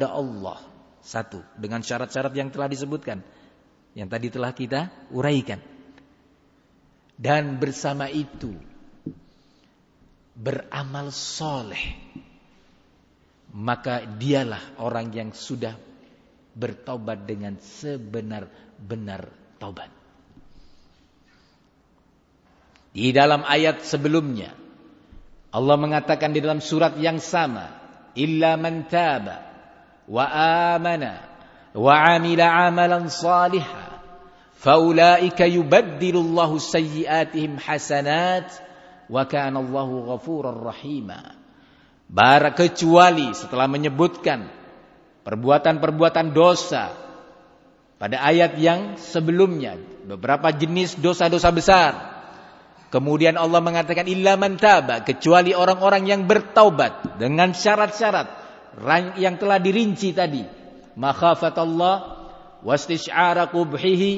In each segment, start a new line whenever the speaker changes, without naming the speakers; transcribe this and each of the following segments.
kepada Allah. Satu, dengan syarat-syarat yang telah disebutkan, yang tadi telah kita uraikan. Dan bersama itu beramal soleh, maka dialah orang yang sudah bertaubat dengan sebenar-benar taubat. Di dalam ayat sebelumnya Allah mengatakan di dalam surat yang sama, illa man taba wa amana wa amila amalan salihan faulaika yubaddilullahu sayyiatihim hasanat wa kana Allahu ghafurar rahima. Kecuali setelah menyebutkan perbuatan-perbuatan dosa pada ayat yang sebelumnya, beberapa jenis dosa-dosa besar, kemudian Allah mengatakan illa man taba, kecuali orang-orang yang bertaubat dengan syarat-syarat yang telah dirinci tadi, makhafatallah wastisy'ara qubhihi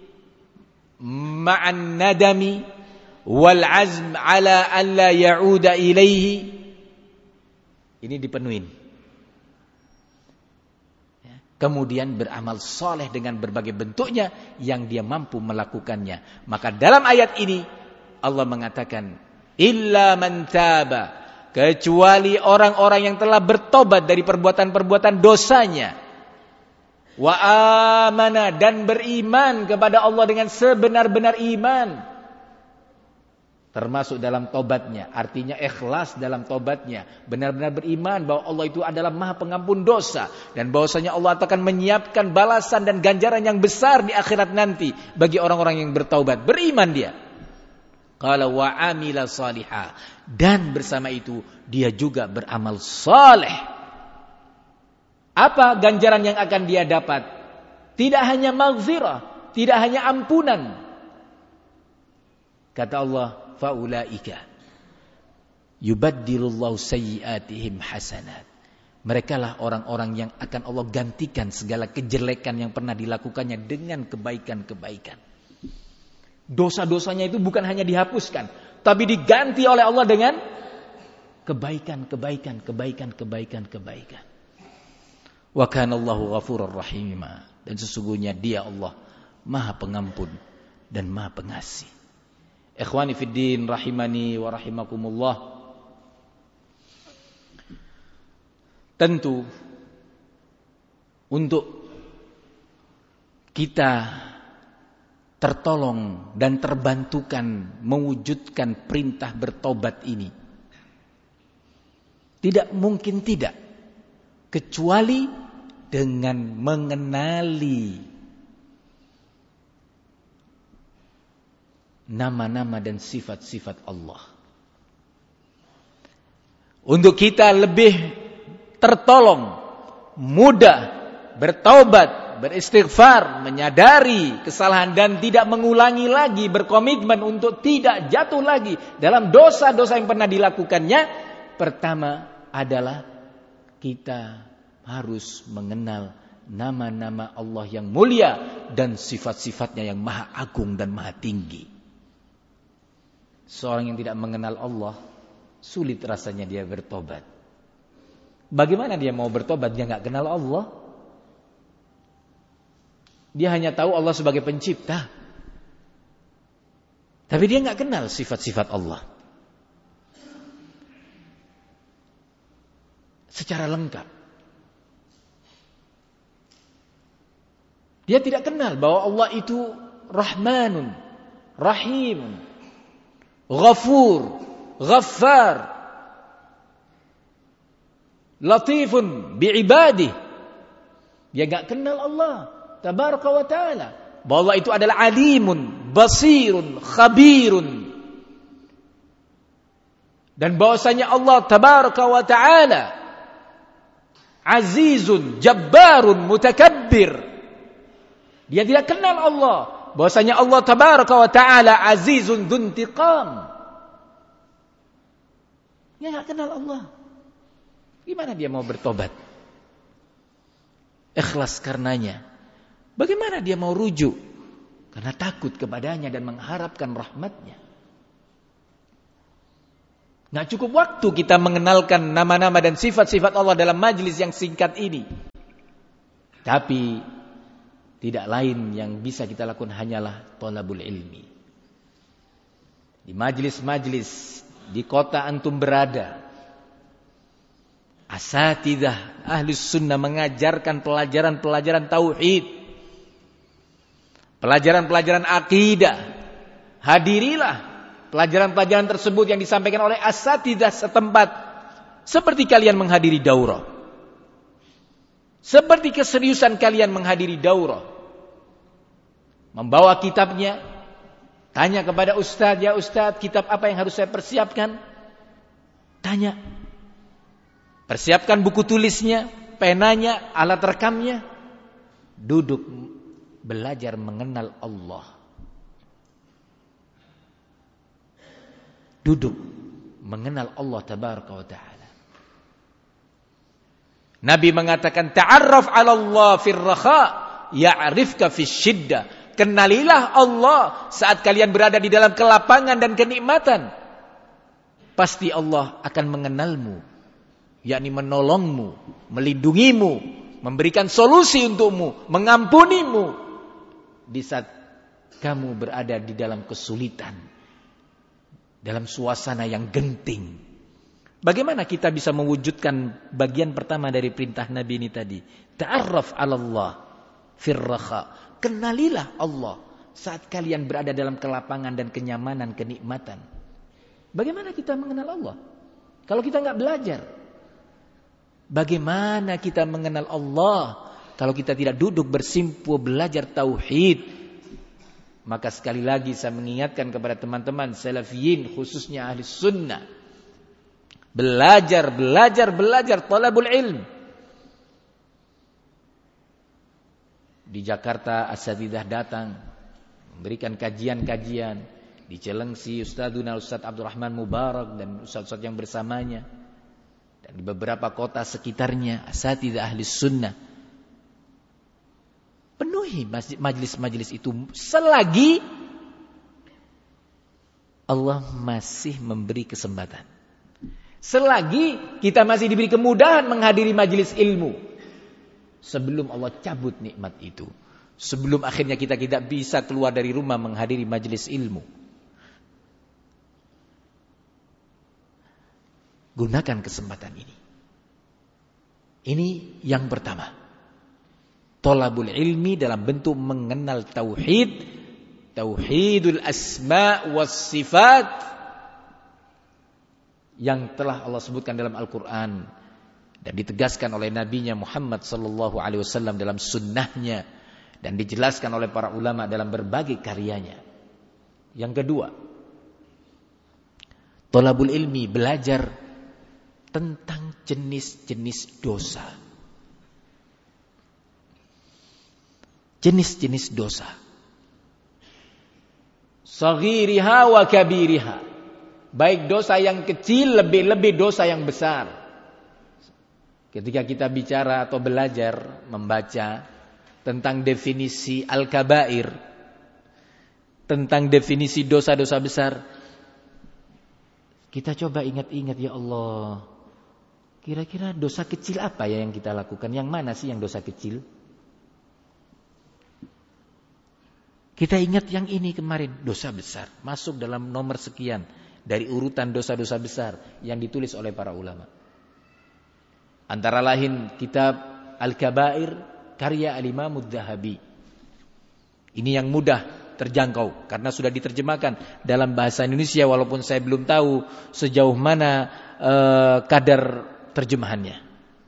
ma'an nadami wal azm ala an la ya'uda ilaihi. Ini dipenuhin. Kemudian beramal soleh dengan berbagai bentuknya yang dia mampu melakukannya. Maka dalam ayat ini Allah mengatakan illa man taba, kecuali orang-orang yang telah bertobat dari perbuatan-perbuatan dosanya, wa amana, dan beriman kepada Allah dengan sebenar-benar iman, termasuk dalam tobatnya, artinya ikhlas dalam tobatnya, benar-benar beriman bahwa Allah itu adalah Maha Pengampun dosa dan bahwasanya Allah akan menyiapkan balasan dan ganjaran yang besar di akhirat nanti bagi orang-orang yang bertaubat. Beriman dia. Qala wa amila salihah, dan bersama itu dia juga beramal saleh. Apa ganjaran yang akan dia dapat? Tidak hanya maghfirah, tidak hanya ampunan. Kata Allah, faulaika yubaddilullahu sayyiatihim hasanat. Mereka lah orang-orang yang akan Allah gantikan segala kejelekan yang pernah dilakukannya dengan kebaikan-kebaikan. Dosa-dosanya itu bukan hanya dihapuskan, tapi diganti oleh Allah dengan kebaikan. Wa kana Allahu ghafurur rahim. Dan sesungguhnya Dia Allah Maha Pengampun dan Maha Pengasih. Ikhwani fid din rahimani wa rahimakumullah. Tentu untuk kita tertolong dan terbantukan mewujudkan perintah bertobat ini, tidak mungkin tidak, kecuali dengan mengenali nama-nama dan sifat-sifat Allah. Untuk kita lebih tertolong, mudah bertaubat, beristighfar, menyadari kesalahan dan tidak mengulangi lagi, berkomitmen untuk tidak jatuh lagi dalam dosa-dosa yang pernah dilakukannya. Pertama adalah kita harus mengenal nama-nama Allah yang mulia dan sifat-sifatnya yang maha agung dan maha tinggi. Seorang yang tidak mengenal Allah, sulit rasanya dia bertobat. Bagaimana dia mau bertobat? Dia nggak kenal Allah. Dia hanya tahu Allah sebagai pencipta, tapi dia nggak kenal sifat-sifat Allah secara lengkap. Dia tidak kenal bahwa Allah itu Rahmanun, Rahim, Ghafur, Ghaffar, Latifun bi'ibadih. Dia enggak kenal Allah tabaraka wa ta'ala, bahwa Allah itu adalah Alimun, Basirun, Khabirun, dan bahwasanya Allah tabaraka wa ta'ala Azizun, Jabbarun, Mutakabbir. Dia tidak kenal Allah, bahwasanya Allah tabaraka wa ta'ala Azizun dzuntiqam. Dia enggak kenal Allah. Gimana dia mau bertobat? Ikhlas karenanya. Bagaimana dia mau rujuk? Karena takut kepadanya dan mengharapkan rahmatnya. Nggak cukup waktu kita mengenalkan nama-nama dan sifat-sifat Allah dalam majlis yang singkat ini. Tapi tidak lain yang bisa kita lakukan hanyalah thalabul ilmi. Di majlis-majlis di kota antum berada, asatidzah ahli sunnah mengajarkan pelajaran-pelajaran tauhid, pelajaran-pelajaran akidah. Hadirilah pelajaran-pelajaran tersebut yang disampaikan oleh asatidzah setempat, seperti kalian menghadiri daurah, seperti keseriusan kalian menghadiri daurah. Membawa kitabnya, tanya kepada ustaz, ya ustaz, kitab apa yang harus saya persiapkan? Tanya. Persiapkan buku tulisnya, penanya, alat rekamnya. Duduk belajar mengenal Allah. Duduk mengenal Allah tabaraka wa ta'ala. Nabi mengatakan, ta'arraf 'ala Allah fir rakha ya'rifka fis syiddah. Kenalilah Allah saat kalian berada di dalam kelapangan dan kenikmatan. Pasti Allah akan mengenalmu, yakni menolongmu, melindungimu, memberikan solusi untukmu, mengampunimu di saat kamu berada di dalam kesulitan, dalam suasana yang genting. Bagaimana kita bisa mewujudkan bagian pertama dari perintah Nabi ini tadi? Ta'arraf 'ala Allah fir rakha. Kenalilah Allah saat kalian berada dalam kelapangan dan kenyamanan, kenikmatan. Bagaimana kita mengenal Allah kalau kita nggak belajar? Bagaimana kita mengenal Allah kalau kita tidak duduk bersimpu belajar tauhid? Maka sekali lagi saya mengingatkan kepada teman-teman salafiyin, khususnya ahli sunnah, belajar talabul ilm. Di Jakarta asatidzah datang memberikan kajian-kajian. Di Cilengsi Ustaz Abdurrahman Mubarak dan ustaz-ustaz yang bersamanya. Dan di beberapa kota sekitarnya asatidzah ahli sunnah. Penuhi majlis-majlis itu selagi Allah masih memberi kesempatan. Selagi kita masih diberi kemudahan menghadiri majlis ilmu. Sebelum Allah cabut nikmat itu. Sebelum akhirnya kita tidak bisa keluar dari rumah menghadiri majlis ilmu. Gunakan kesempatan ini. Ini yang pertama. Thalabul ilmi dalam bentuk mengenal tauhid. Tauhidul asma' was sifat. Yang telah Allah sebutkan dalam Al-Quran. Dan ditegaskan oleh nabinya Muhammad sallallahu alaihi wasallam dalam sunnahnya, dan dijelaskan oleh para ulama dalam berbagai karyanya. Yang kedua, thalabul ilmi, belajar tentang jenis-jenis dosa. Jenis-jenis dosa. Saghiriha wa kabiriha. Baik dosa yang kecil, lebih-lebih dosa yang besar. Ketika kita bicara atau belajar membaca tentang definisi al-kabair, tentang definisi dosa-dosa besar, kita coba ingat-ingat, ya Allah, kira-kira dosa kecil apa ya yang kita lakukan? Yang mana sih yang dosa kecil? Kita ingat yang ini kemarin, dosa besar, masuk dalam nomor sekian dari urutan dosa-dosa besar yang ditulis oleh para ulama. Antara lain kitab Al-Kabair karya Al-Imam Adz-Dzahabi. Ini yang mudah terjangkau karena sudah diterjemahkan dalam bahasa Indonesia, walaupun saya belum tahu sejauh mana kadar terjemahannya.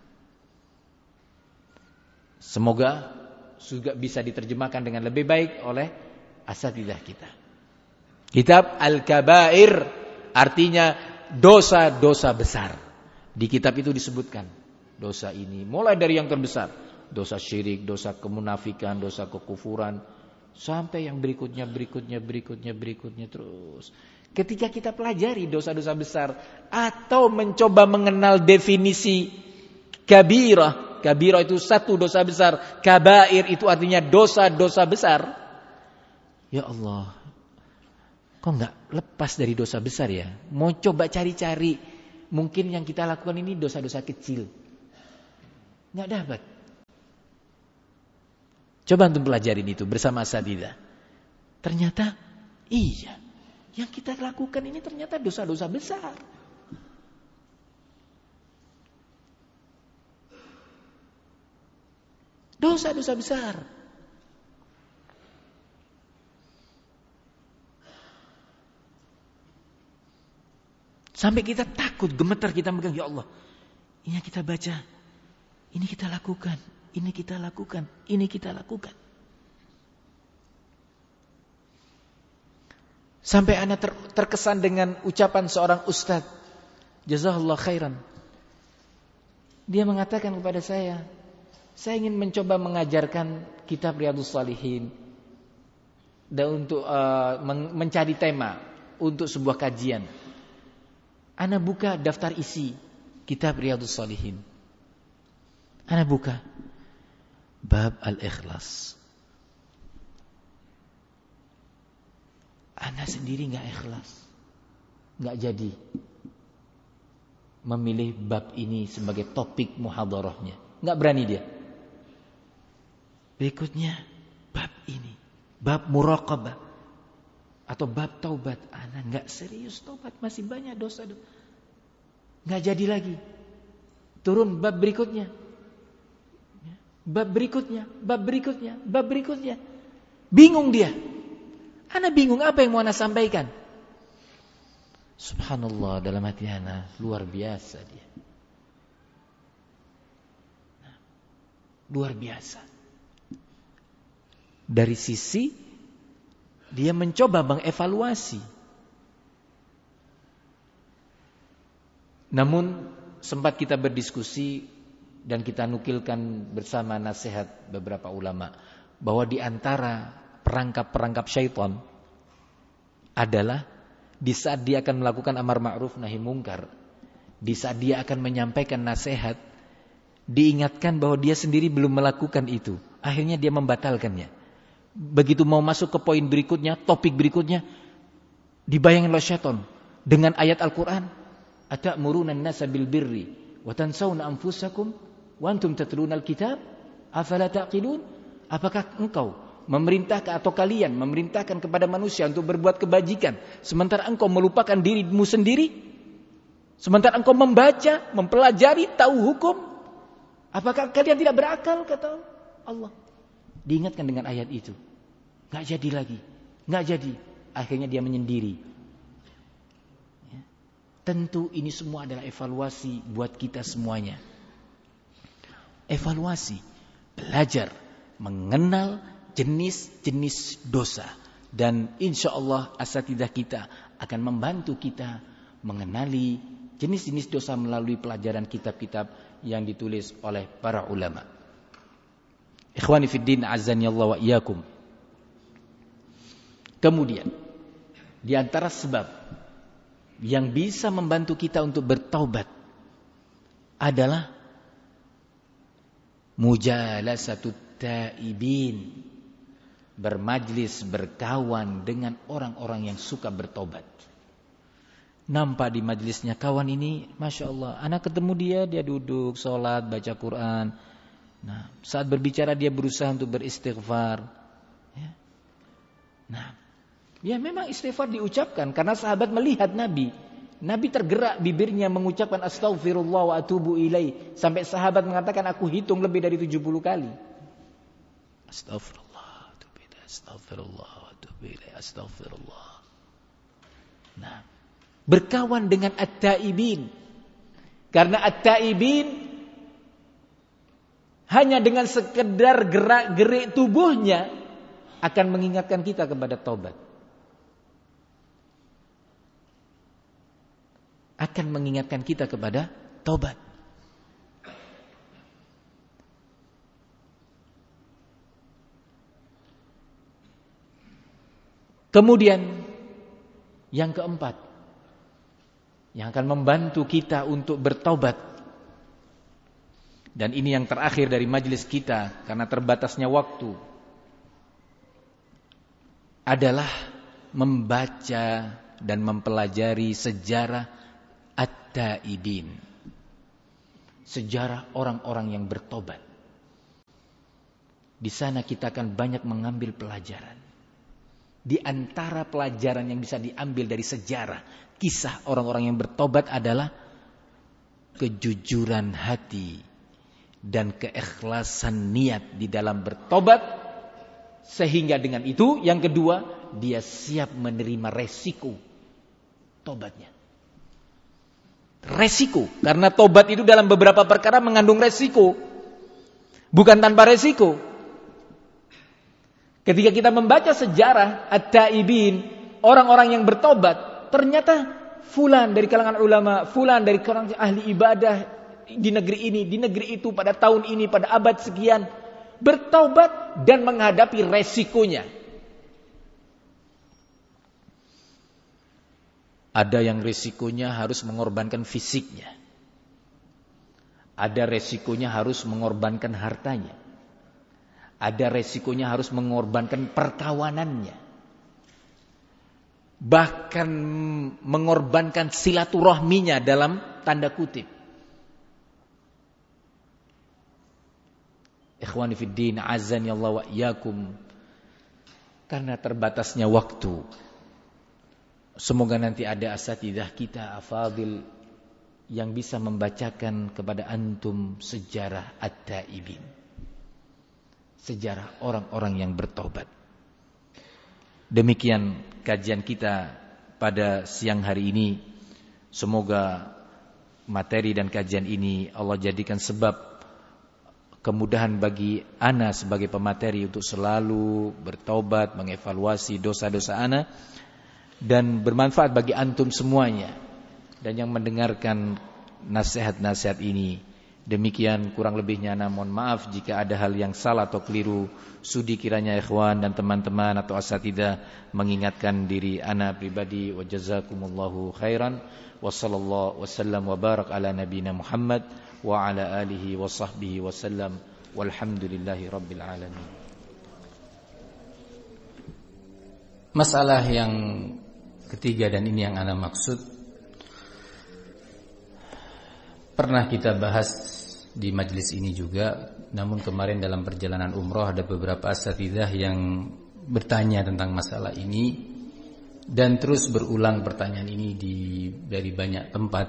Semoga juga bisa diterjemahkan dengan lebih baik oleh asatidzah kita. Kitab Al-Kabair artinya dosa-dosa besar. Di kitab itu disebutkan dosa ini mulai dari yang terbesar, dosa syirik, dosa kemunafikan, dosa kekufuran, sampai yang berikutnya terus. Ketika kita pelajari dosa-dosa besar atau mencoba mengenal definisi kabirah, kabirah itu satu dosa besar, kabair itu artinya dosa-dosa besar. Ya Allah, kok enggak lepas dari dosa besar ya? Mau coba cari-cari, mungkin yang kita lakukan ini dosa-dosa kecil. Nggak dapat. Coba untuk pelajarin itu bersama asatidzah. Ternyata iya, yang kita lakukan ini ternyata dosa-dosa besar. Dosa-dosa besar. Sampai kita takut, gemetar kita megang, ya Allah, ini yang kita baca, ini kita lakukan, ini kita lakukan, ini kita lakukan. Sampai anak terkesan dengan ucapan seorang ustadz, jazakallahu khairan. Dia mengatakan kepada saya ingin mencoba mengajarkan kitab Riyadhus Shalihin dan untuk mencari tema untuk sebuah kajian. Ana buka daftar isi kitab Riyadhus Shalihin. Ana buka bab al-ikhlas. Ana sendiri enggak ikhlas. Enggak jadi memilih bab ini sebagai topik muhadarahnya. Enggak berani dia. Berikutnya bab ini, bab muraqabah atau bab taubat. Ana enggak serius taubat, masih banyak dosa. Enggak jadi lagi. Turun bab berikutnya. Bab berikutnya, bab berikutnya, bab berikutnya. Bingung dia. Ana bingung apa yang mau ana sampaikan. Subhanallah, dalam hati ana luar biasa dia. Luar biasa. Dari sisi dia mencoba mengevaluasi. Namun sempat kita berdiskusi dan kita nukilkan bersama nasihat beberapa ulama bahwa di antara perangkap-perangkap syaitan adalah di saat dia akan melakukan amar ma'ruf nahi mungkar, di saat dia akan menyampaikan nasihat, diingatkan bahwa dia sendiri belum melakukan itu, akhirnya dia membatalkannya. Begitu mau masuk ke poin berikutnya, topik berikutnya, dibayangin oleh syaitan dengan ayat Al-Quran, atamuruna an-nasa bil birri wa tansawna anfusakum wa antum tatluna al-kitab afala taqilun. Apakah engkau memerintahkan atau kalian memerintahkan kepada manusia untuk berbuat kebajikan sementara engkau melupakan dirimu sendiri? Sementara engkau membaca, mempelajari, tahu hukum, apakah kalian tidak berakal, kata Allah. Diingatkan dengan ayat itu, nggak jadi lagi, nggak jadi. Akhirnya dia menyendiri. Ya. Tentu ini semua adalah evaluasi buat kita semuanya. Evaluasi, belajar, mengenal jenis-jenis dosa, dan insya Allah asatidzah kita akan membantu kita mengenali jenis-jenis dosa melalui pelajaran kitab-kitab yang ditulis oleh para ulama. Ikhwani fiddin, azani Allah wa iyyakum. Kemudian di antara sebab yang bisa membantu kita untuk bertaubat adalah mujalasatut taibin, bermajlis, berkawan dengan orang-orang yang suka bertobat. Nampak di majlisnya kawan ini, Masya Allah, anak ketemu dia duduk, sholat, baca Quran. Nah, saat berbicara dia berusaha untuk beristighfar. Ya. Nah, ya memang istighfar diucapkan karena sahabat melihat Nabi. Nabi tergerak bibirnya mengucapkan astaghfirullah wa atubu ilaih. Sampai sahabat mengatakan aku hitung lebih dari 70 kali. Astaghfirullah, astaghfirullah, astaghfirullah. Nah, berkawan dengan at-taibin. Karena at-taibin hanya dengan sekedar gerak-gerik tubuhnya akan mengingatkan kita kepada taubat. Akan mengingatkan kita kepada taubat. Kemudian yang keempat, yang akan membantu kita untuk bertaubat, dan ini yang terakhir dari majelis kita karena terbatasnya waktu, adalah membaca dan mempelajari sejarah at-taibin, sejarah orang-orang yang bertobat. Di sana kita akan banyak mengambil pelajaran. Di antara pelajaran yang bisa diambil dari sejarah kisah orang-orang yang bertobat adalah kejujuran hati dan keikhlasan niat di dalam bertobat, sehingga dengan itu yang kedua, dia siap menerima resiko tobatnya. Resiko, karena tobat itu dalam beberapa perkara mengandung resiko, bukan tanpa resiko. Ketika kita membaca sejarah at-taibin, orang-orang yang bertobat, ternyata fulan dari kalangan ulama, fulan dari kalangan ahli ibadah di negeri ini, di negeri itu, pada tahun ini, pada abad sekian, bertaubat dan menghadapi resikonya. Ada yang resikonya harus mengorbankan fisiknya. Ada resikonya harus mengorbankan hartanya. Ada resikonya harus mengorbankan perkawanannya. Bahkan mengorbankan silaturahminya dalam tanda kutip. Ikhwani fiddin, azani Allah wa iyyakum. Karena terbatasnya waktu, semoga nanti ada asatidzah kita afadil yang bisa membacakan kepada antum sejarah at-taibin, sejarah orang-orang yang bertobat. Demikian kajian kita pada siang hari ini. Semoga materi dan kajian ini Allah jadikan sebab kemudahan bagi ana sebagai pemateri untuk selalu bertobat, mengevaluasi dosa-dosa ana, dan bermanfaat bagi antum semuanya dan yang mendengarkan nasihat-nasihat ini. Demikian kurang lebihnya, namun maaf jika ada hal yang salah atau keliru. Sudi kiranya ikhwan dan teman-teman atau asatidzah mengingatkan diri ana pribadi. Wa jazakumullahu khairan. Wa sallallahu wasallam wa barak ala nabiyina Muhammad wa ala alihi wa sahbihi wasallam. Walhamdulillahi rabbil alamin. Masalah yang ketiga, dan ini yang ana maksud, pernah kita bahas di majelis ini juga, namun kemarin dalam perjalanan umroh ada beberapa asatidzah yang bertanya tentang masalah ini, dan terus berulang pertanyaan ini dari banyak tempat.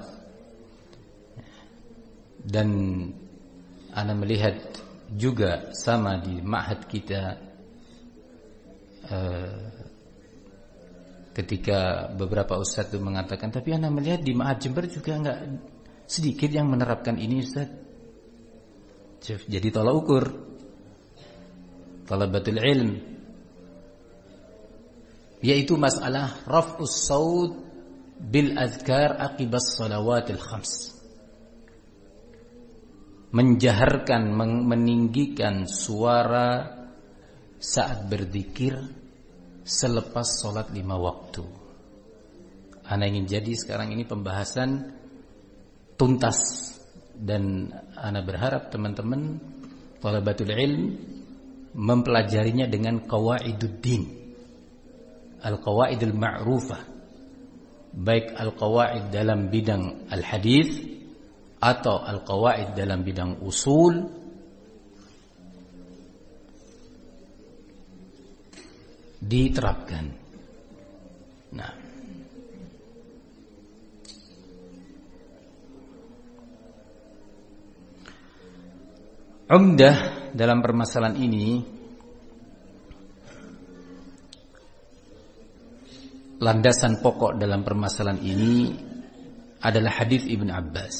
Dan ana melihat juga sama di ma'had kita, ketika beberapa ustadz itu mengatakan, tapi ana melihat di ma'had Jember juga enggak sedikit yang menerapkan ini, Ustaz. Jadi tolak ukur talabatul ilm, yaitu masalah raf'us saut bil azkar aqibas salawatil khams. Menjaharkan, meninggikan suara saat berzikir selepas salat 5 waktu. Ana ingin jadi sekarang ini pembahasan tuntas, dan ana berharap teman-teman thalabatul ilm mempelajarinya dengan qawaiduddin, al-qawaidul ma'rufah, baik al-qawaid dalam bidang al-hadis atau al-qawaid dalam bidang usul, diterapkan. Nah, umdah dalam permasalahan ini, landasan pokok dalam permasalahan ini adalah hadis Ibn Abbas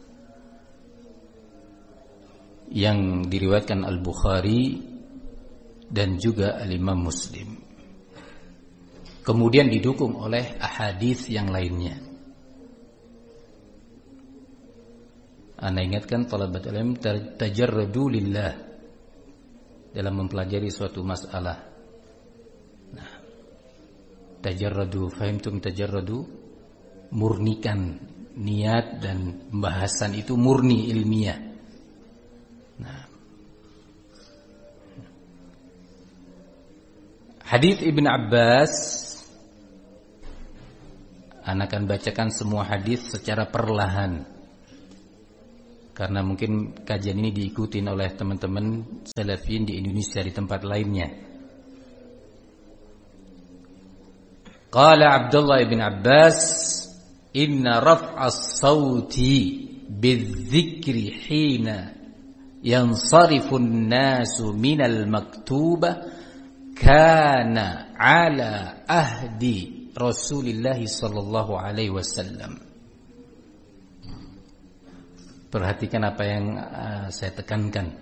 yang diriwayatkan Al-Bukhari dan juga Al-Imam Muslim, kemudian didukung oleh ahadits yang lainnya. Ana ingatkan talabatul ilm tajarradu lillah dalam mempelajari suatu masalah. Nah, tajarradu, fahimtum tajarradu? Murnikan niat, dan pembahasan itu murni ilmiah. Nah, hadits Ibn Abbas, ana akan bacakan semua hadis secara perlahan.
karena mungkin kajian ini diikuti oleh teman-teman salafiyin di Indonesia di tempat lainnya. Qala Abdullah ibn Abbas, inna raf'as sauti bidzikri hina yansarifu an-nasu minal maktubah kana ala ahdi Rasulillah sallallahu alaihi wasallam. Perhatikan apa yang saya tekankan.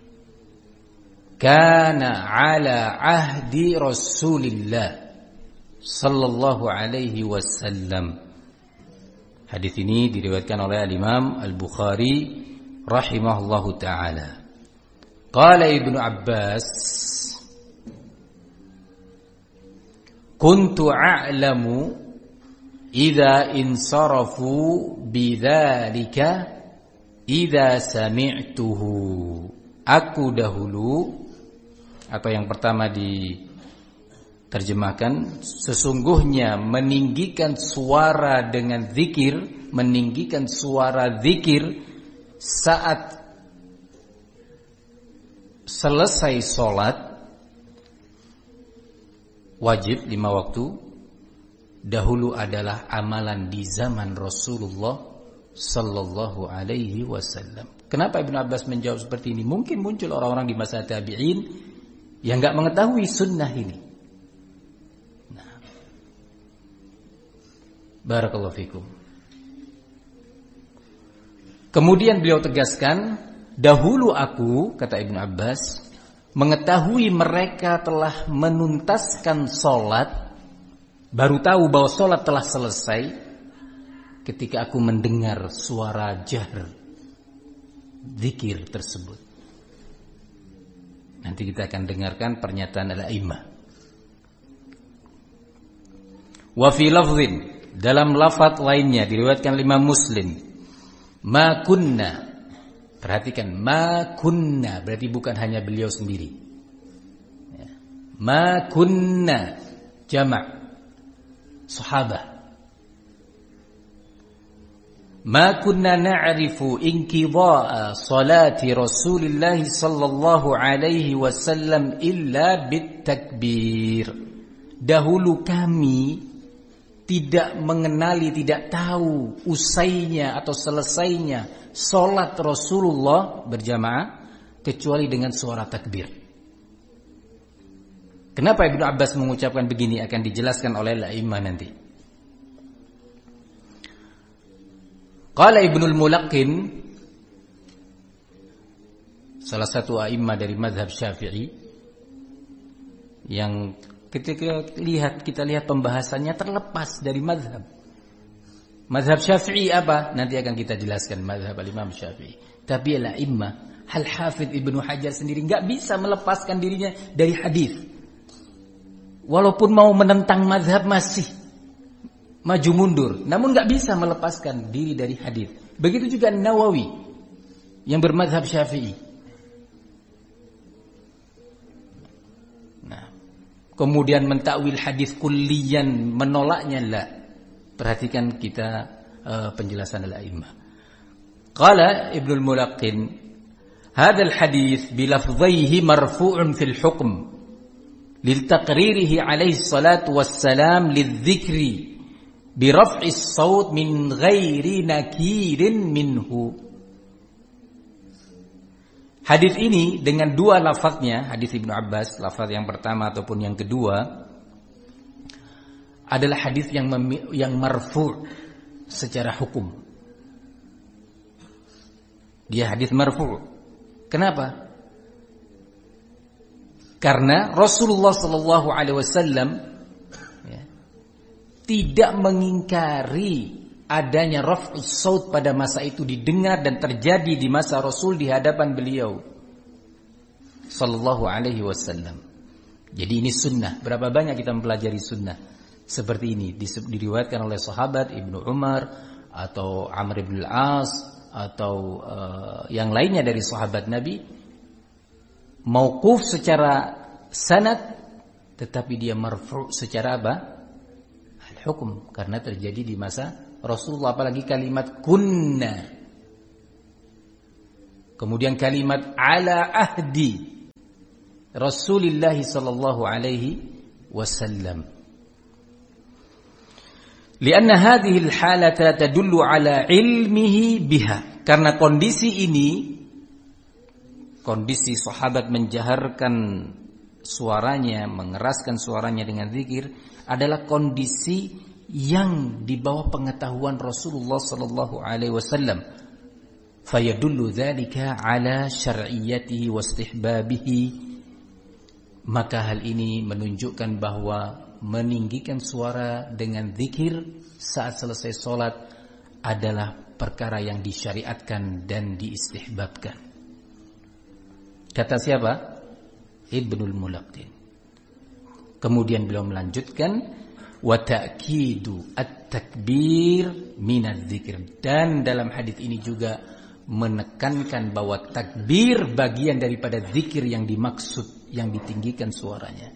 Kana ala ahdi Rasulillah sallallahu alaihi wasallam. Hadis ini diriwayatkan oleh Al-Imam Al-Bukhari rahimahullahu taala. Qala Ibnu Abbas, kuntu a'lamu idza insarafu bidzalika idza sami'tuhu. Aku dahulu, atau yang pertama diterjemahkan, sesungguhnya meninggikan suara dengan zikir, meninggikan suara zikir saat selesai sholat wajib 5 waktu dahulu adalah amalan di zaman Rasulullah sallallahu alaihi wasallam. Kenapa Ibnu Abbas menjawab seperti ini? Mungkin muncul orang-orang di masa tabi'in yang enggak mengetahui sunnah ini. Nah, barakallahu fikum. Kemudian beliau tegaskan, dahulu aku, kata Ibnu Abbas, mengetahui mereka telah menuntaskan sholat, baru tahu bahwa sholat telah selesai ketika aku mendengar suara jahr zikir tersebut. Nanti kita akan dengarkan pernyataan al-a'immah. Wa fi lafdhin, dalam lafaz lainnya diriwayatkan Imam Muslim, ma kunna. Perhatikan, ma kunna berarti bukan hanya beliau sendiri. Ma kunna jama' sahabah. Ma kunna na'rifu inqidha'a salati Rasulillah sallallahu alaihi wasallam illa bitakbir. Dahulu kami tidak mengenali, tidak tahu usainya atau selesainya salat Rasulullah berjamaah kecuali dengan suara takbir. Kenapa Ibnu Abbas mengucapkan begini akan dijelaskan oleh al-a'immah nanti. Qala Ibnul Mulaqqin, salah satu a'immah dari mazhab Syafi'i, yang ketika kita lihat pembahasannya terlepas dari mazhab. Mazhab Syafi'i apa? Nanti akan kita jelaskan mazhab al-Imam Syafi'i. Tapi al-a'immah, Al-Hafidz Ibnu Hajar sendiri enggak bisa melepaskan dirinya dari hadis. Walaupun mau menentang mazhab masih maju mundur, namun enggak bisa melepaskan diri dari hadis. Begitu juga Nawawi yang bermazhab Syafi'i. Nah, kemudian mentakwil hadis kulliyan, menolaknya la. Perhatikan kita penjelasan al-a'immah. Qala Ibnul Mulaqqin, hadzal hadits bilafdhihi marfu'un fil hukm liltaqririhi alaihi salatu wassalam lidzikri biraf'is saut min ghairi nakirin minhu. Hadis ini dengan dua lafaznya, hadis Ibnu Abbas, lafaz yang pertama ataupun yang kedua, adalah hadis yang marfu' secara hukum. Dia hadis marfu'. Kenapa? Karena Rasulullah sallallahu alaihi wasallam tidak mengingkari adanya raf'us saut pada masa itu didengar dan terjadi di masa Rasul di hadapan beliau sallallahu alaihi wasallam. Jadi ini sunnah. Berapa banyak kita mempelajari sunnah seperti ini, diriwayatkan oleh sahabat Ibnu Umar atau Amr bin al-As atau yang lainnya dari sahabat Nabi, mauquf secara sanad tetapi dia marfu' secara apa? Al-hukum, karena terjadi di masa Rasulullah, apalagi kalimat kunna. Kemudian kalimat ala ahdi Rasulullah sallallahu alaihi wasallam. Lianna hadhihi al-halata tadullu ala ilmihi biha. Karena kondisi ini, kondisi sahabat menjaharkan suaranya, mengeraskan suaranya dengan zikir adalah kondisi yang di bawah pengetahuan Rasulullah sallallahu alaihi wasallam. Fayadullu dzalika ala syar'iyyatihi wa istihbabihi. Maka hal ini menunjukkan bahwa meninggikan suara dengan zikir saat selesai sholat adalah perkara yang disyariatkan dan diistihbabkan. Kata siapa? Ibnul Mulaqqin. Kemudian beliau melanjutkan wa ta'kidu at-takbir minadz dzikr. Dan dalam hadis ini juga menekankan bahwa takbir bagian daripada zikir yang dimaksud, yang ditinggikan suaranya.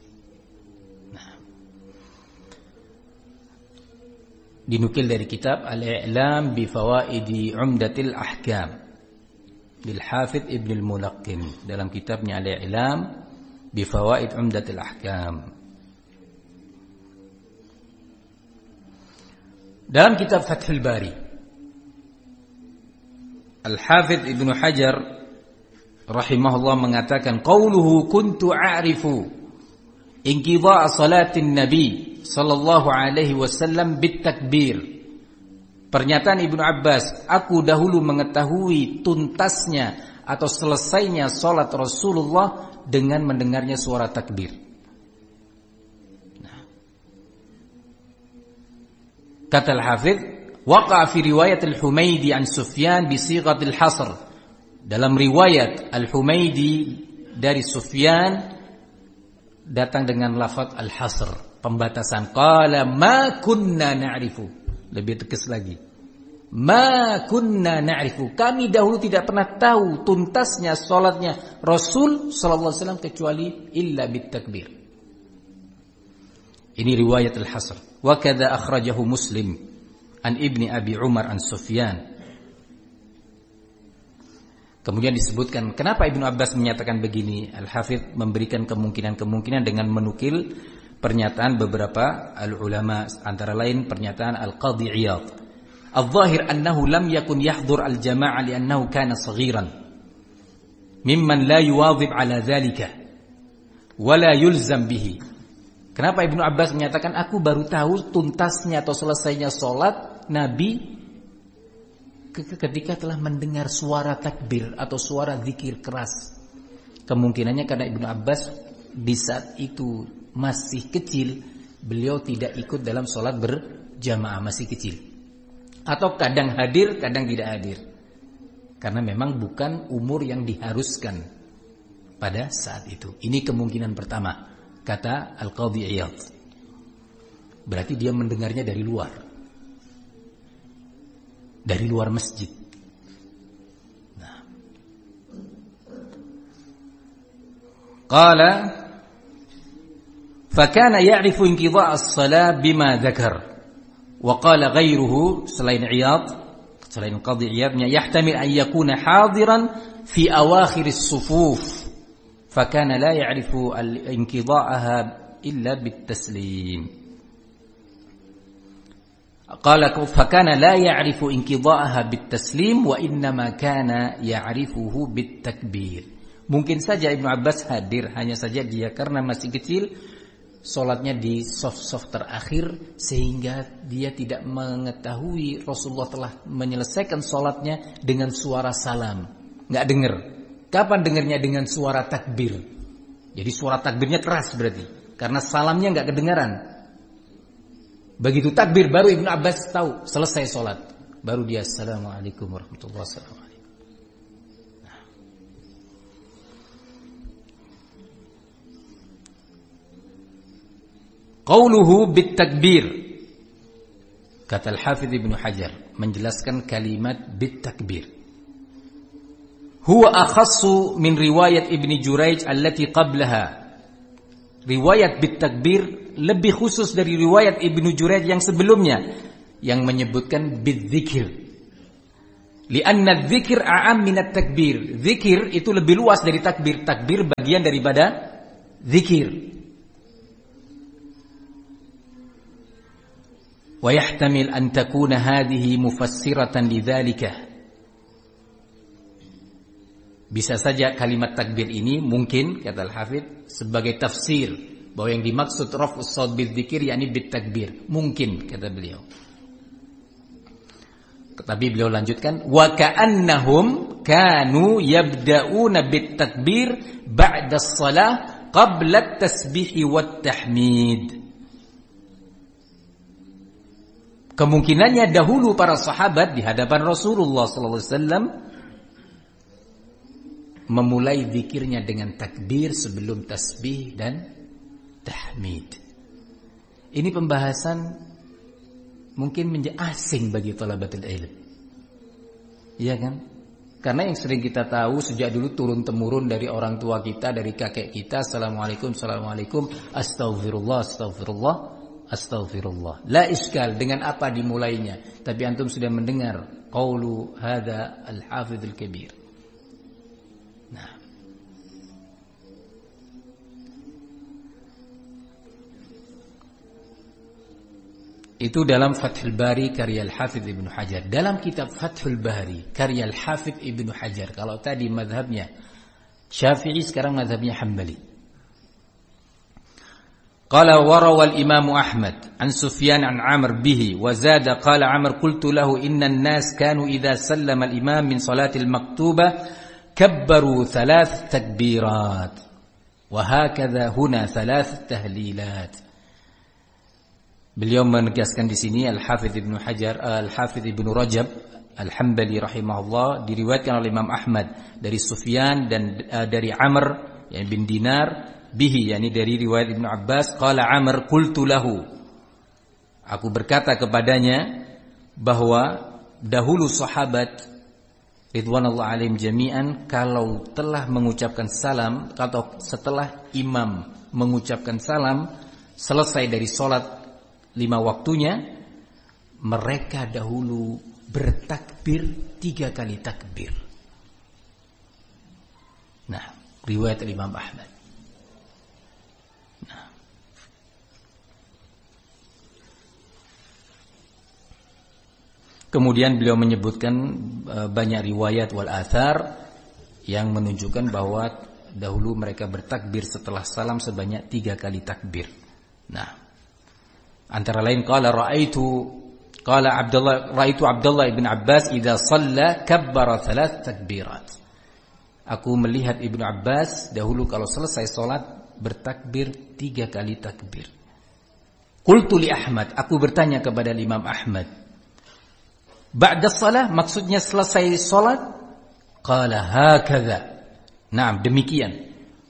Dinukil dari kitab Al-I'lam bi Fawaidi Umdatil Ahkam lil Hafidz Ibnul Mulaqqin, dalam kitabnya Al-I'lam bi Fawaid Umdatil Ahkam. Dalam kitab Fathul Bari, Al-Hafidz Ibnu Hajar rahimahullah mengatakan qauluhu kuntu a'rifu inqidha' salatin nabi sallallahu alaihi wasallam bitakbir. Pernyataan Ibnu Abbas, aku dahulu mengetahui tuntasnya atau selesainya salat Rasulullah dengan mendengarnya suara takbir. Nah. Kata Al-Hafidz, waqa fi riwayat Al-Humaidi an Sufyan bi sighatil hasr. Dalam riwayat Al-Humaidi dari Sufyan datang dengan lafaz al-hasr, pembatasan. Qala ma kunna na'rifu. Lebih tegas lagi. Ma kunna na'rifu. Kami dahulu tidak pernah tahu tuntasnya salatnya Rasul sallallahu alaihi wasallam kecuali illa bitakbir. Ini riwayat al-hasr. Wa kadza akhrajahu Muslim an Ibni Abi Umar an Sufyan. Kemudian disebutkan kenapa Ibnu Abbas menyatakan begini. Al-Hafidz memberikan kemungkinan-kemungkinan dengan menukil pernyataan beberapa al-ulama, antara lain pernyataan Al-Qadhi Iyadh. Al-zahir annahu lam yakun yahdhur al-jama'ah li'annahu kana saghiran mimman la yuwadhib ala dhalika wa la yulzam bihi. Kenapa Ibnu Abbas menyatakan aku baru tahu tuntasnya atau selesainya salat Nabi ketika telah mendengar suara takbir atau suara zikir keras. Kemungkinannya karena Ibnu Abbas di saat itu masih kecil, beliau tidak ikut dalam sholat berjamaah, masih kecil. Atau kadang hadir, kadang tidak hadir. Karena memang bukan umur yang diharuskan pada saat itu. Ini kemungkinan pertama, kata Al-Qadhi Iyadh. Berarti dia mendengarnya dari luar. Dari luar masjid. Nah. Qala fakana ya'rifu inqidha' as-salah bima dzakar. Wa qala ghairuhu, selain Iyadh, selain Qadhi Iyadhnya, yahtamil an yakuna hadiran fi awakhir as-sufuf. Fakana la ya'rifu al-inqidha'aha illa bit-taslim. Qala fakana la ya'rifu inqidha'aha bit-taslim wa innama kana ya'rifuhu bit-takbir. Mungkin saja Ibnu Abbas hadir, hanya saja dia karena masih kecil, salatnya di saf-saf terakhir, sehingga dia tidak mengetahui Rasulullah telah menyelesaikan salatnya dengan suara salam. Enggak dengar. Kapan dengarnya? Dengan suara takbir. Jadi suara takbirnya keras berarti, karena salamnya enggak kedengaran. Begitu takbir baru Ibnu Abbas tahu selesai sholat. Baru dia assalamualaikum warahmatullahi wabarakatuh. Qauluhu bit-takbir. Kata Al-Hafidz Ibnu Hajar menjelaskan kalimat bit-takbir. Huwa akhassu min riwayat Ibni Jurayj allati qablaha. Riwayat bit-takbir lebih khusus dari riwayat Ibnu Jurayj yang sebelumnya, yang menyebutkan bidzikir. Lianna dzikir a'am minat takbir. Zikir itu lebih luas dari takbir. Takbir bagian daripada zikir. Wa yahtamil an takuna hadhihi mufassiratan lidzalika. Bisa saja kalimat takbir ini mungkin, kata Al-Hafidz, sebagai tafsir bahwa yang dimaksud raf'us shaut bidzikir yakni bitakbir. Mungkin, kata beliau. Tapi beliau lanjutkan, wa ka'annahum kanu yabda'una bitakbir ba'da as-shalah qabla at-tasbih wat tahmid. Kemungkinannya dahulu para sahabat di hadapan Rasulullah sallallahu alaihi wasallam memulai zikirnya dengan takbir sebelum tasbih dan tahmid. Ini pembahasan mungkin menjadi asing bagi talabatul ilm. Iya kan? Karena yang sering kita tahu sejak dulu turun temurun dari orang tua kita, dari kakek kita, assalamualaikum, assalamualaikum, astaghfirullah, astaghfirullah, astaghfirullah. La iskal dengan apa dimulainya. Tapi antum sudah mendengar qaulu hadza al-hafidz al-kabir. Nah, itu dalam Fathul Bari karya Al-Hafidz Ibnu Hajar. Dalam kitab Fathul Bari karya Al-Hafidz Ibnu Hajar, kalau tadi mazhabnya Syafi'i, sekarang mazhabnya Hambali. Qala warawa al-Imam Ahmad an Sufyan an Amr bihi wa zada qala Amr qultu lahu inna an-nas kanu idza sallama al-imam min salati al-maktubah kabbaru 3 takbirat wa hakadha huna 3 tahlilat. Beliau menegaskan di sini Al-Hafidz Ibnu Hajar, Al-Hafidz Ibnu Rajab Al-Hambali rahimahullah, diriwayatkan oleh Imam Ahmad dari Sufyan dan dari Amr yani bin Dinar bihi, yani dari riwayat Ibnu Abbas, qala Amr qultu lahu, aku berkata kepadanya bahwa dahulu sahabat ridwanullah alaihim jami'an kalau telah mengucapkan salam atau setelah imam mengucapkan salam selesai dari salat 5 waktunya, mereka dahulu bertakbir 3 kali takbir. Nah, riwayat Imam Ahmad. Nah, kemudian beliau menyebutkan banyak riwayat wal athar yang menunjukkan bahwa dahulu mereka bertakbir setelah salam sebanyak 3 kali takbir. Nah, antara lain qala ra'aitu Abdullah ibn Abbas idza shalla kabbara 3 takbirat. Aku melihat Ibnu Abbas dahulu kalau selesai salat bertakbir 3 kali takbir. Qultu li Ahmad, aku bertanya kepada Imam Ahmad, ba'da shalah maksudnya selesai salat? Qala hakadha. Naam, demikian.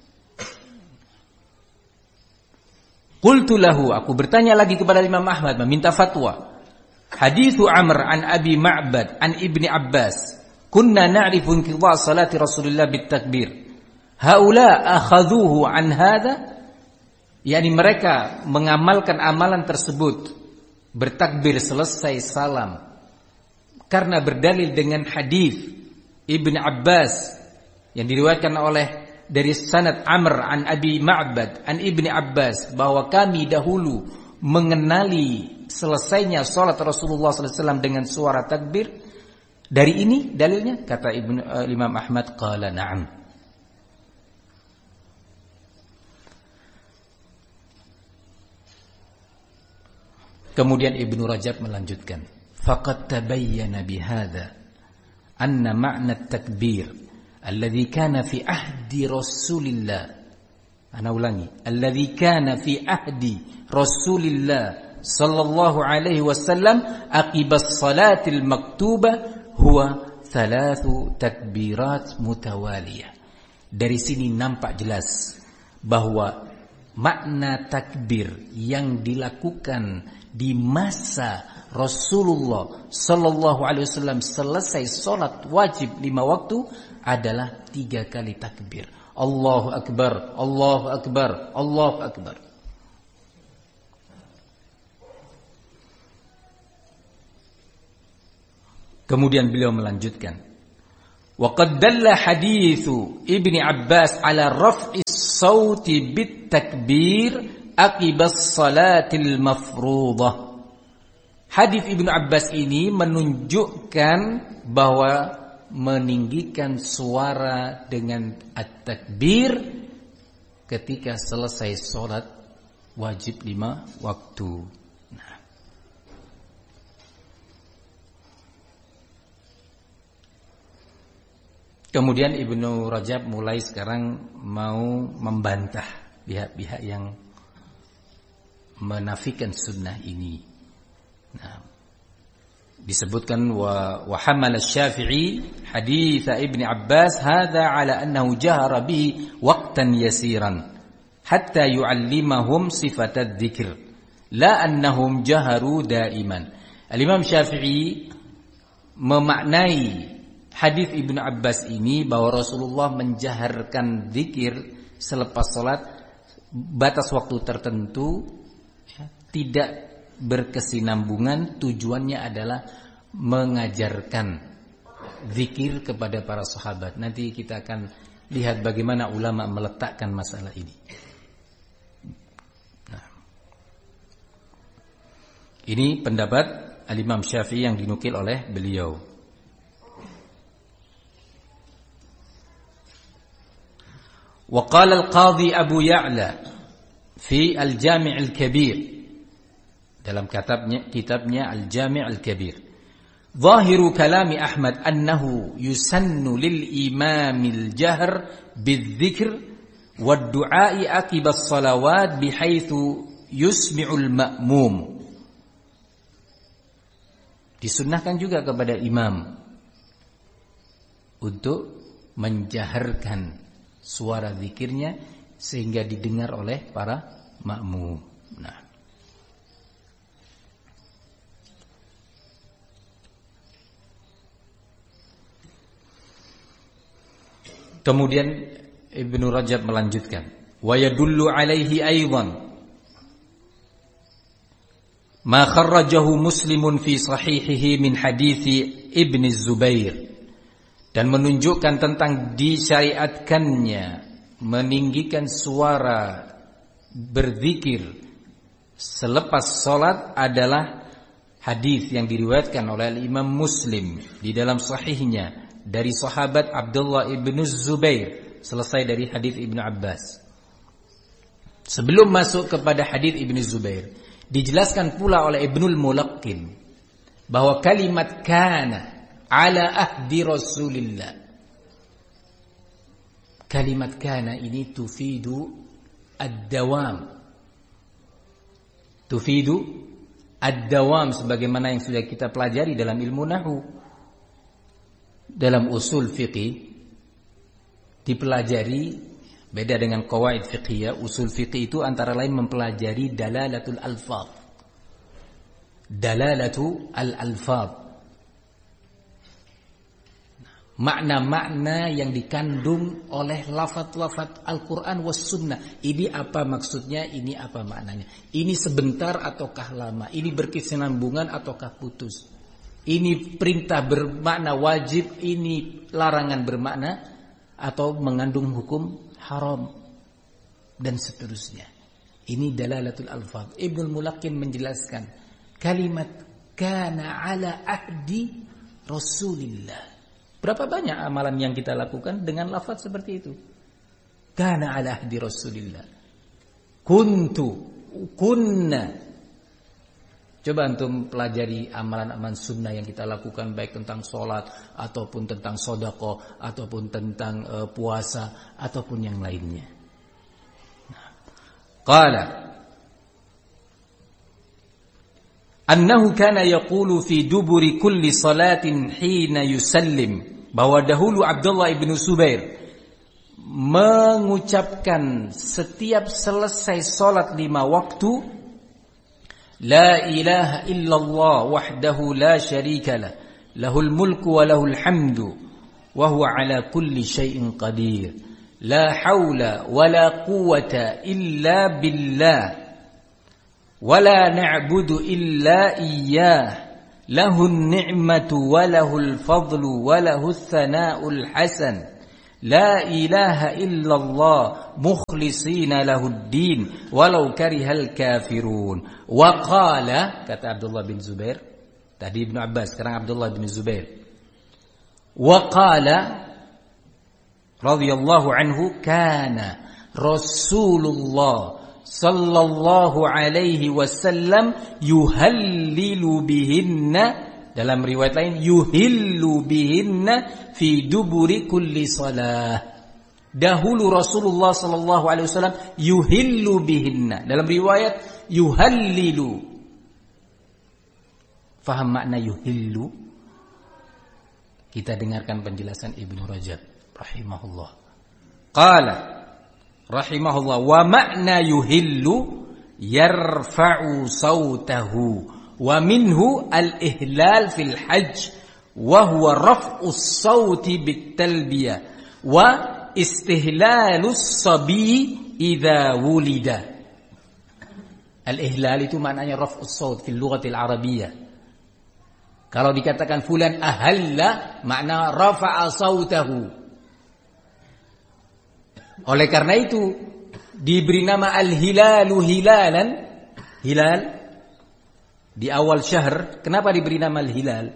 Qultu lahu, aku bertanya lagi kepada Imam Ahmad meminta fatwa. Hadithu Amr an Abi Ma'bad an Ibni Abbas, kunna na'rifu inqidha' salati Rasulullah bitakbir. Haula akhadhuhu an hadha? Yani mereka mengamalkan amalan tersebut, bertakbir selesai salam, karena berdalil dengan hadis Ibni Abbas yang diriwayatkan oleh dari sanad Amr an Abi Ma'bad an Ibni Abbas bahwa kami dahulu mengenali selesainya salat Rasulullah SAW dengan suara takbir. Dari ini dalilnya, kata Imam Ahmad, qala na'am. Kemudian Ibnu Rajab melanjutkan, faqad tabayyana bihadza anna ma'na at-takbir alladhi kana fi ahdi Rasulillah. Ana ulangi, alladhi kana fi ahdi Rasulillah sallallahu alaihi wasallam aqibas salatil maktubah huwa 3 takbirat mutawaliyah. Dari sini nampak jelas bahwa makna takbir yang dilakukan di masa Rasulullah sallallahu alaihi wasallam selesai salat wajib 5 waktu adalah 3 kali takbir. Allahu akbar, Allahu akbar, Allahu akbar. Kemudian beliau melanjutkan, wa qad dalla haditsu Ibnu Abbas ala raf'is sauti bit takbir aqibas salatil mafruḍah. Hadis Ibnu Abbas ini menunjukkan bahwa meninggikan suara dengan at-takbir ketika selesai sholat wajib 5 waktu. Nah. Kemudian Ibnu Rajab mulai sekarang mau membantah pihak-pihak yang menafikan sunnah ini. Nah, disebutkan wa hamala Syafi'i hadits Ibnu Abbas hadza ala annahu jahara bihi waqtan yasiran hatta yu'allimahum sifat adz-dzikr la annahum jaharu daiman. Al-Imam Syafi'i memaknai hadis Ibnu Abbas ini bahwa Rasulullah menjaharkan zikir selepas salat batas waktu tertentu, tidak berkesinambungan, tujuannya adalah mengajarkan zikir kepada para sahabat. Nanti kita akan lihat bagaimana ulama meletakkan masalah ini. Nah, ini pendapat Al-Imam Syafi'i yang dinukil oleh beliau. Wa qala al-Qadhi Abu Ya'la fi Al-Jami' Al-Kabir, dalam kitabnya Al-Jami' Al-Kabir, zahiru kalami Ahmad annahu yusannu lil imamil jahr bidzikr wad du'a'i aqiba as-salawat bihaitsu yusmi'ul ma'mum. Disunnahkan juga kepada imam untuk menjaharkan suara zikirnya sehingga didengar oleh para makmum. Nah, kemudian Ibnu Rajab melanjutkan, wa yadullu alaihi aidan ma kharrajahu Muslimun fi sahihihi min hadithi Ibnu Zubair, dan menunjukkan tentang disyariatkannya meninggikan suara berzikir selepas salat adalah hadis yang diriwayatkan oleh Imam Muslim di dalam sahihnya dari sahabat Abdullah ibn Zubair, selesai dari hadis Ibnu Abbas. Sebelum masuk kepada hadis Ibnu Zubair, dijelaskan pula oleh Ibnul Mulaqqin bahwa kalimat kana ala ahdi Rasulillah, kalimat kana ini tufidu ad-dawam, tufidu ad-dawam, sebagaimana yang sudah kita pelajari dalam ilmu nahwu. Dalam usul fiqih dipelajari, beda dengan qawaid fiqhiyah. Usul fiqih itu antara lain mempelajari dalalatul alfaz, dalalatul alfaz, makna-makna yang dikandung oleh lafaz-lafaz Al-Quran was sunnah. Ini apa maksudnya, ini apa maknanya, ini sebentar ataukah lama, ini berkesinambungan ataukah putus, ini perintah bermakna wajib, ini larangan bermakna atau mengandung hukum haram, dan seterusnya. Ini dalalatul alfaz. Ibnul Mulaqqin menjelaskan kalimat kana ala ahdi Rasulillah. Berapa banyak amalan yang kita lakukan dengan lafaz seperti itu? Kana ala ahdi Rasulillah, kuntu, kunna. Coba antum pelajari amalan-amalan sunnah yang kita lakukan, baik tentang sholat ataupun tentang sedekah ataupun tentang puasa ataupun yang lainnya. Qala annahu kana yaqulu fi duburi kulli salatin hina yusallim, bahwa dahulu Abdullah ibn Zubair mengucapkan setiap selesai salat 5 waktu, la ilaha illallah wahdahu la syarika lah, lahul mulku wa lahul hamdu wa huwa ala kulli syai'in qadir, la haula wa la quwwata illa billah wa la na'budu illa iyyah lahun ni'matu wa lahul fadlu wa lahus thana'ul hasan. La ilaha illallah mukhlisina lahuddin walau karihal kafirun. Wa qala, kata Abdullah bin Zubair, tadi Ibnu Abbas, sekarang Abdullah bin Zubair. Wa qala radhiyallahu anhu, kana Rasulullah sallallahu alaihi wasallam yuhallilu bihinna, dalam riwayat lain yuhillu bihinna fi duburi kulli salah. Dahulu Rasulullah sallallahu alaihi wasallam yuhillu bihinna, dalam riwayat yuhallilu. Faham makna yuhillu? Kita dengarkan penjelasan Ibnu Rajab rahimahullah. Qala rahimahullah, wa makna yuhillu yarfa'u sautahu wa minhu al-ihlal fil hajj wa huwa raf'u as-sauti bit-talbiyah wa istihlalus sabi idza wulida. Al-ihlal itu maknanya raf'u as-saut fil lughatil arabiyyah. Kalau dikatakan fulan ahalla, makna rafa'a sautahu. Oleh karena itu diberi nama al-hilalu hilalan. Hilal di awal syahr. Kenapa diberi nama al-hilal?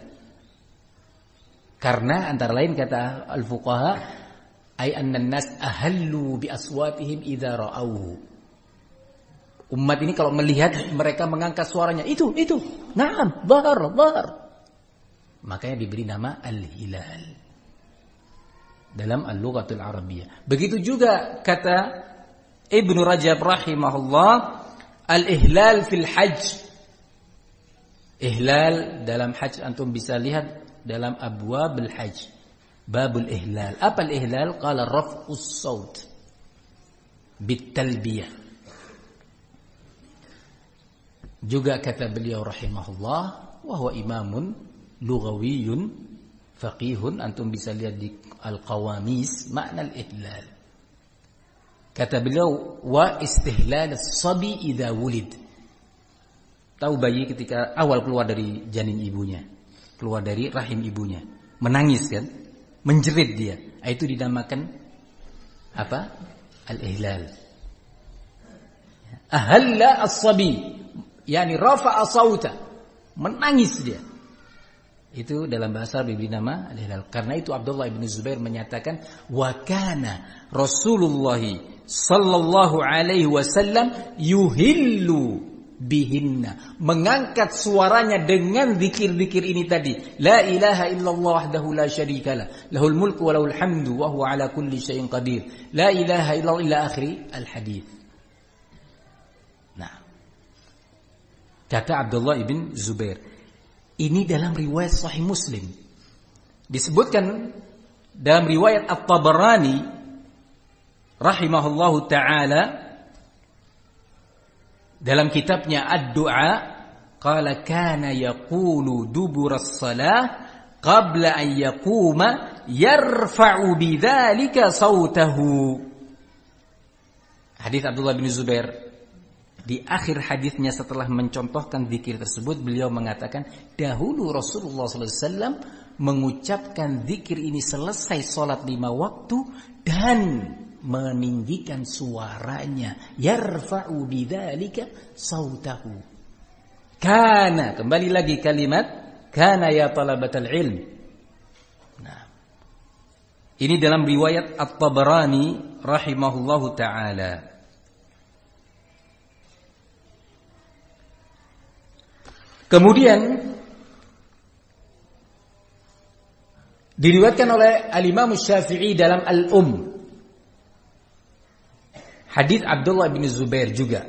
Karena antara lain kata al-fuqaha, ay anna an-nas ahallu bi aswatihim idza ra'awhu. Umat ini kalau melihat mereka mengangkat suaranya, itu. Naam, dhahar. Makanya diberi nama al-hilal dalam al-lughatul arabiyyah. Begitu juga kata Ibnu Rajab rahimahullah, al-ihlal fil hajj. Ihlal dalam hajj antum bisa lihat dalam abwabul hajj. Babul ihlal. Apa al-ihlal? Qala raf'us saut bit talbiyah. Juga kata beliau rahimahullah, wa huwa imamun lughawiyyun faqihun, antum bisa lihat di Al-Qawamis makna al-ihlal. Kata beliau, wa istihlal as-sabi idza wulid. Tahu bayi ketika awal keluar dari janin ibunya, keluar dari rahim ibunya, menangis kan, menjerit dia. Itu dinamakan apa? Al-ihlal. Ahalla as-sabi, yani rafa'a sauta, menangis dia. Itu dalam bahasa diberi nama al-hilal. Karena itu Abdullah bin Zubair menyatakan, wa kana Rasulullah sallallahu alaihi wasallam yuhillu bihinna, mengangkat suaranya dengan zikir-zikir ini tadi. La ilaha illallah wahdahu la syarikalah, lahul mulku wa lahul hamdu wa huwa ala kulli syai'in qadir. La ilaha illallah ila akhiri al-hadits. Nah, kata Abdullah bin Zubair, ini dalam riwayat Sahih Muslim. Disebutkan dalam riwayat At-Tabarani rahimahullahu ta'ala dalam kitabnya Ad-Du'a, qala kana yaqulu dubura as-salah qabla an yaquma yarfa'u bidzalika sautahu. Hadis Abdullah bin Zubair. Di akhir hadisnya setelah mencontohkan zikir tersebut, beliau mengatakan, dahulu Rasulullah SAW mengucapkan zikir ini selesai sholat 5 waktu dan meninggikan suaranya, yarfa'u bidzalika sautahu. Kana, kembali lagi kalimat kana ya talabatal ilm. Nah, ini dalam riwayat At-Tabarani rahimahullahu ta'ala. Kemudian diriwayatkan oleh Al-Imam Syafi'i dalam Al-Um, hadis Abdullah bin Zubair juga.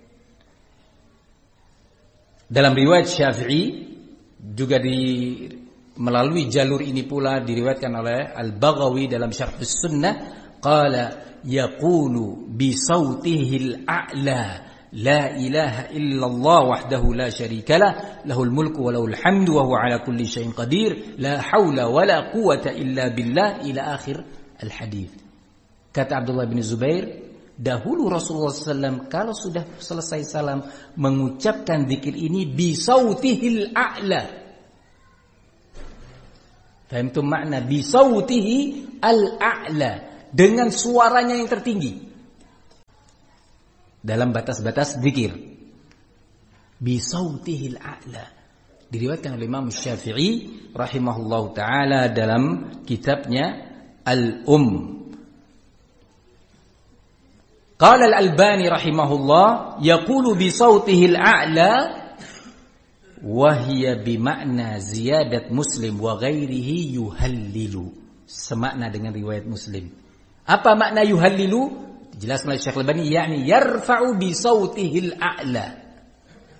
Dalam riwayat Syafi'i juga melalui jalur ini pula diriwayatkan oleh Al-Baghawi dalam Syarh As-Sunnah, qala yaqulu bi sautihil a'la la ilaha illallah wahdahu la syarikalah, lahul mulku wa lahul hamdu wa huwa ala kulli syai'in qadir, la haula wa la quwwata illa billah, ila akhir al-hadis. Kata Abdullah bin Zubair, dahulu Rasulullah SAW kalau sudah selesai salam mengucapkan zikir ini bisautihil a'la, Fahimtum makna bisautihi al-a'la, dengan suaranya yang tertinggi dalam batas-batas zikir. Bisautihi al-a'la diriwayatkan oleh Imam Syafi'i rahimahullahu taala dalam kitabnya Qala al-Albani rahimahullah yaqulu bi sautihi al-a'la wa hiya bi makna ziyadat Muslim wa ghairihi yuhallilu. Semakna dengan riwayat Muslim. Apa makna yuhallilu? Dijelaskan oleh Syekh Al-Albani, yakni yarfa'u bi sautihi al-a'la.